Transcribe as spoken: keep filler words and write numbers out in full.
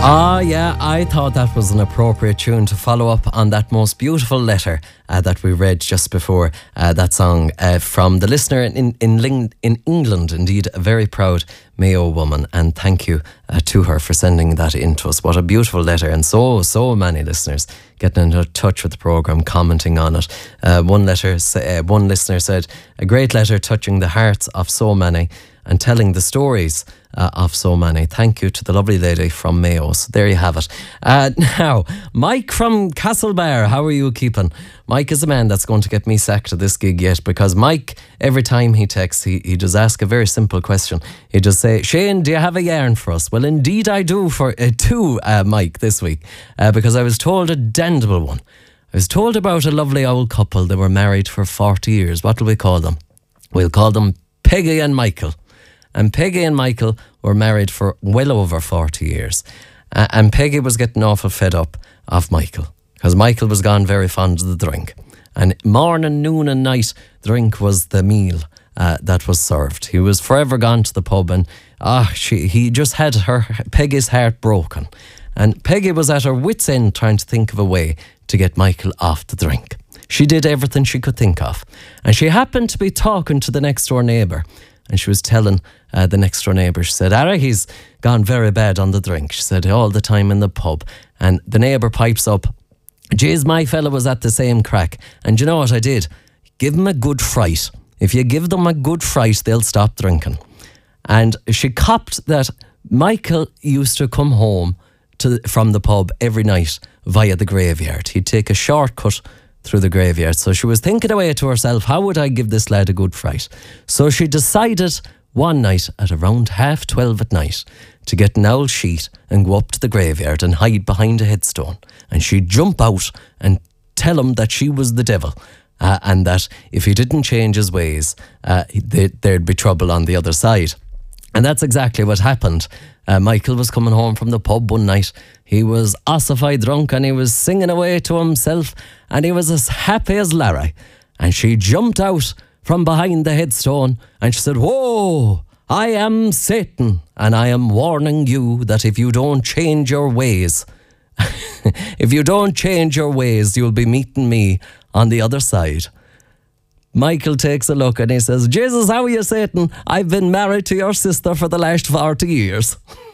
Ah, yeah, I thought that was an appropriate tune to follow up on that most beautiful letter uh, that we read just before uh, that song uh, from the listener in, in, Ling- in England. Indeed, a very proud Mayo woman, and thank you uh, to her for sending that in to us. What a beautiful letter, and so, so many listeners getting in touch with the programme, commenting on it. Uh, one letter, uh, one listener said, a great letter touching the hearts of so many and telling the stories uh, of so many. Thank you to the lovely lady from Mayo. So there you have it. Uh, now, Mike from Castlebar, how are you keeping? Mike is a man that's going to get me sacked at this gig yet, because Mike, every time he texts, he, he does ask a very simple question. He just say, Shane, do you have a yarn for us? Well, indeed I do for uh, two, uh, Mike, this week, uh, because I was told a dandable one. I was told about a lovely old couple. They were married for forty years. What will we call them? We'll call them Peggy and Michael. And Peggy and Michael were married for well over forty years. Uh, and Peggy was getting awful fed up of Michael, because Michael was gone very fond of the drink. And morning, noon and night, drink was the meal uh, that was served. He was forever gone to the pub, and ah, she, he just had her Peggy's heart broken. And Peggy was at her wit's end trying to think of a way to get Michael off the drink. She did everything she could think of. And she happened to be talking to the next door neighbour. And she was telling uh, the next door neighbour, she said, Ara, he's gone very bad on the drink. She said, all the time in the pub. And the neighbour pipes up, geez, my fella was at the same crack. And you know what I did? Give him a good fright. If you give them a good fright, they'll stop drinking. And she copped that Michael used to come home to from the pub every night via the graveyard. He'd take a shortcut through the graveyard. So she was thinking away to herself, how would I give this lad a good fright? So she decided one night at around half twelve at night to get an owl sheet and go up to the graveyard and hide behind a headstone. And she'd jump out and tell him that she was the devil, uh, and that if he didn't change his ways, uh, they, there'd be trouble on the other side. And that's exactly what happened. Uh, Michael was coming home from the pub one night. He was ossified drunk and he was singing away to himself, and he was as happy as Larry. And she jumped out from behind the headstone and she said, whoa, I am Satan, and I am warning you that if you don't change your ways, if you don't change your ways, you'll be meeting me on the other side. Michael takes a look and he says, Jesus, how are you, Satan? I've been married to your sister for the last forty years.